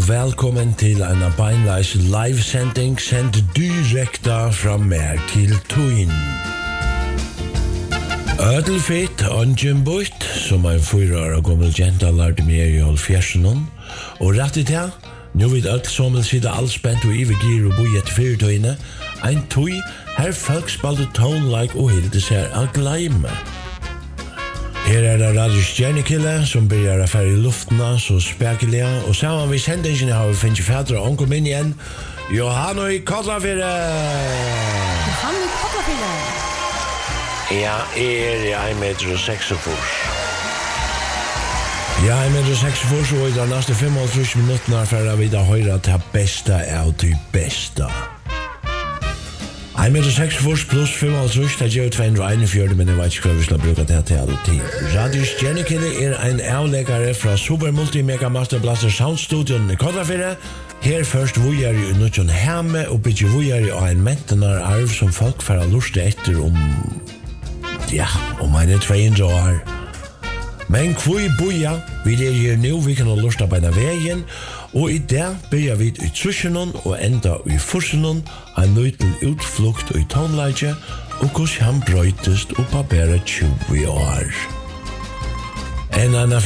velkommen til en beinleis livesending sendt direkte fra mer til Tuin. Ødelfitt, ungen som en 4 år gammel jenta lærte mer i 70-årene. Og rett i det, nå vet alt som vil sitte allspent og ivegir og bo i et fyrtøyne, en tøy her folk spalte tone-like og hilde seg å glemme. Her det Radio Stjernekille som börjar affär i luftna så spekeliga og sammen vi sendingen har vi finnet fader og onkel min igjen Johanna i Kollafjerde. Johanna i Kollafjerde. Ja, i 1,6 meter. Ja, 1,6 meter og i de neste 55 minutter for vi da høyre til beste av de beste. 1,6 meter plus 55, det gjør 241, men jeg vet ikke hva vi skal bruke det til alle tid. Radio Stjernekille en avleggere fra Super Multi-Mega Master Blaster Sound Studio i Kollafjerde. Her først vujer i nødjon hjemme og bygger vujer i en mentenar arv som folk får lust etter om en 200 år. Men kvui boja, vi her nu, vi kan lusta på en veien, og i det byrja vi i trusjonen og enda i fursenon, en nøytel utflukt og i tonleidje, og hos han brøytest oppa bare 20 år. En annan